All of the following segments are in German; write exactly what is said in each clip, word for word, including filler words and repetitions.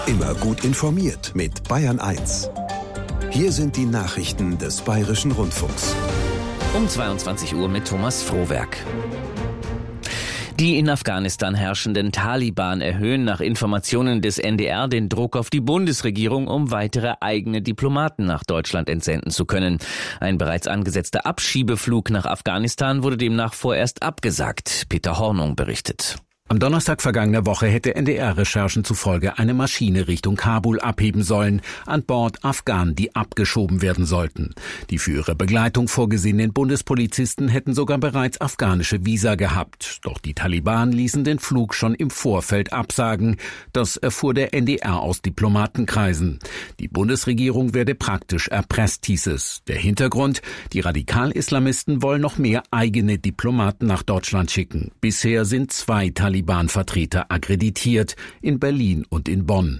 Immer gut informiert mit Bayern eins. Hier sind die Nachrichten des Bayerischen Rundfunks. Um zweiundzwanzig Uhr mit Thomas Frohwerk. Die in Afghanistan herrschenden Taliban erhöhen nach Informationen des N D R den Druck auf die Bundesregierung, um weitere eigene Diplomaten nach Deutschland entsenden zu können. Ein bereits angesetzter Abschiebeflug nach Afghanistan wurde demnach vorerst abgesagt. Peter Hornung berichtet. Am Donnerstag vergangener Woche hätte N D R-Recherchen zufolge eine Maschine Richtung Kabul abheben sollen, an Bord Afghanen, die abgeschoben werden sollten. Die für ihre Begleitung vorgesehenen Bundespolizisten hätten sogar bereits afghanische Visa gehabt. Doch die Taliban ließen den Flug schon im Vorfeld absagen. Das erfuhr der N D R aus Diplomatenkreisen. Die Bundesregierung werde praktisch erpresst, hieß es. Der Hintergrund: Die Radikal-Islamisten wollen noch mehr eigene Diplomaten nach Deutschland schicken. Bisher sind zwei Taliban Taliban-Vertreter akkreditiert, in Berlin und in Bonn.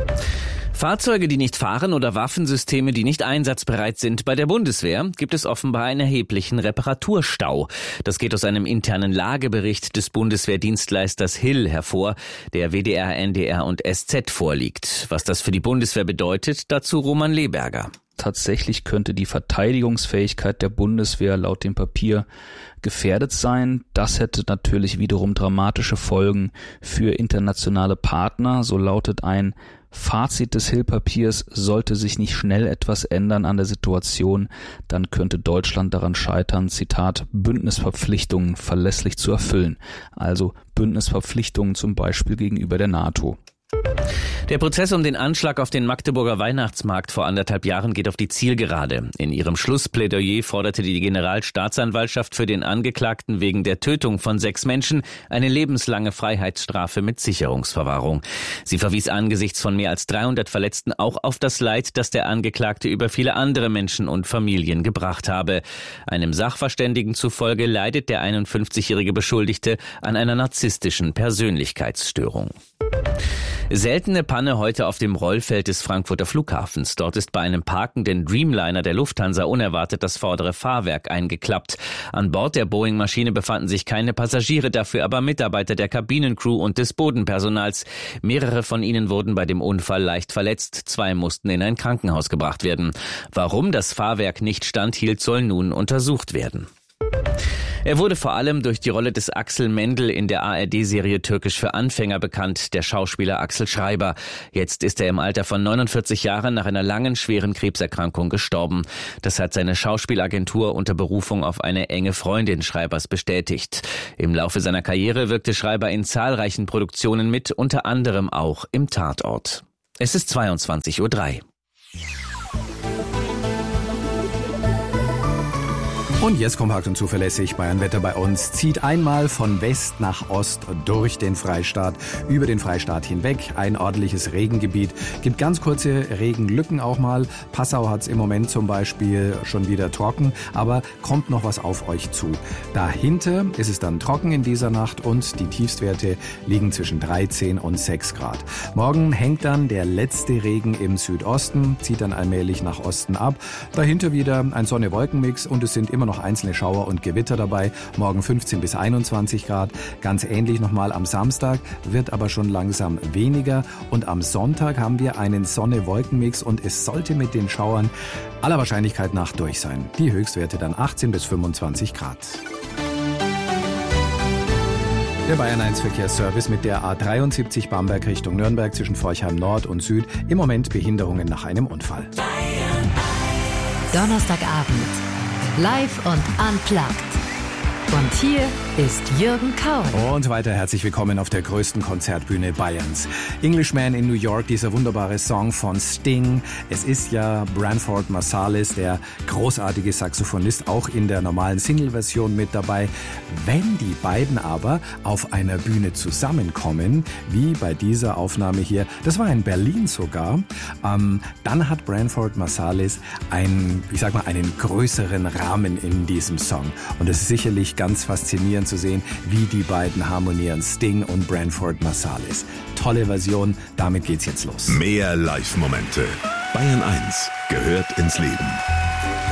Fahrzeuge, die nicht fahren, oder Waffensysteme, die nicht einsatzbereit sind. Bei der Bundeswehr gibt es offenbar einen erheblichen Reparaturstau. Das geht aus einem internen Lagebericht des Bundeswehrdienstleisters Hill hervor, der W D R, N D R und S Z vorliegt. Was das für die Bundeswehr bedeutet, dazu Roman Leberger. Tatsächlich könnte die Verteidigungsfähigkeit der Bundeswehr laut dem Papier gefährdet sein. Das hätte natürlich wiederum dramatische Folgen für internationale Partner. So lautet ein Fazit des Hill-Papiers: Sollte sich nicht schnell etwas ändern an der Situation, dann könnte Deutschland daran scheitern, Zitat, Bündnisverpflichtungen verlässlich zu erfüllen. Also Bündnisverpflichtungen zum Beispiel gegenüber der NATO. Der Prozess um den Anschlag auf den Magdeburger Weihnachtsmarkt vor anderthalb Jahren geht auf die Zielgerade. In ihrem Schlussplädoyer forderte die Generalstaatsanwaltschaft für den Angeklagten wegen der Tötung von sechs Menschen eine lebenslange Freiheitsstrafe mit Sicherungsverwahrung. Sie verwies angesichts von mehr als dreihundert Verletzten auch auf das Leid, das der Angeklagte über viele andere Menschen und Familien gebracht habe. Einem Sachverständigen zufolge leidet der einundfünfzigjährige Beschuldigte an einer narzisstischen Persönlichkeitsstörung. Seltene Panne heute auf dem Rollfeld des Frankfurter Flughafens. Dort ist bei einem parkenden Dreamliner der Lufthansa unerwartet das vordere Fahrwerk eingeklappt. An Bord der Boeing-Maschine befanden sich keine Passagiere, dafür aber Mitarbeiter der Kabinencrew und des Bodenpersonals. Mehrere von ihnen wurden bei dem Unfall leicht verletzt. Zwei mussten in ein Krankenhaus gebracht werden. Warum das Fahrwerk nicht standhielt, soll nun untersucht werden. Er wurde vor allem durch die Rolle des Axel Mendel in der A R D-Serie Türkisch für Anfänger bekannt, der Schauspieler Axel Schreiber. Jetzt ist er im Alter von neunundvierzig Jahren nach einer langen, schweren Krebserkrankung gestorben. Das hat seine Schauspielagentur unter Berufung auf eine enge Freundin Schreibers bestätigt. Im Laufe seiner Karriere wirkte Schreiber in zahlreichen Produktionen mit, unter anderem auch im Tatort. Es ist zweiundzwanzig Uhr drei. Und jetzt kompakt und zuverlässig Bayernwetter bei uns. Zieht einmal von West nach Ost durch den Freistaat, über den Freistaat hinweg. Ein ordentliches Regengebiet. Gibt ganz kurze Regenlücken auch mal. Passau hat es im Moment zum Beispiel schon wieder trocken, aber kommt noch was auf euch zu. Dahinter ist es dann trocken in dieser Nacht und die Tiefstwerte liegen zwischen dreizehn und sechs Grad. Morgen hängt dann der letzte Regen im Südosten, zieht dann allmählich nach Osten ab. Dahinter wieder ein Sonne-Wolken-Mix und es sind immer noch einzelne Schauer und Gewitter dabei. Morgen fünfzehn bis einundzwanzig Grad. Ganz ähnlich nochmal am Samstag, wird aber schon langsam weniger. Und am Sonntag haben wir einen Sonne-Wolken-Mix und es sollte mit den Schauern aller Wahrscheinlichkeit nach durch sein. Die Höchstwerte dann achtzehn bis fünfundzwanzig Grad. Der Bayern eins Verkehrsservice mit der A dreiundsiebzig Bamberg Richtung Nürnberg zwischen Forchheim Nord und Süd. Im Moment Behinderungen nach einem Unfall. Donnerstagabend. Live und unplugged. Und hier ist Jürgen Kaul. Und weiter herzlich willkommen auf der größten Konzertbühne Bayerns. Englishman in New York, dieser wunderbare Song von Sting. Es ist ja Branford Marsalis, der großartige Saxophonist, auch in der normalen Single-Version mit dabei. Wenn die beiden aber auf einer Bühne zusammenkommen, wie bei dieser Aufnahme hier, das war in Berlin sogar, ähm, dann hat Branford Marsalis einen, ich sag mal, einen größeren Rahmen in diesem Song. Und es ist sicherlich ganz faszinierend zu sehen, wie die beiden harmonieren, Sting und Branford Marsalis. Tolle Version, damit geht's jetzt los. Mehr Live-Momente. Bayern eins gehört ins Leben.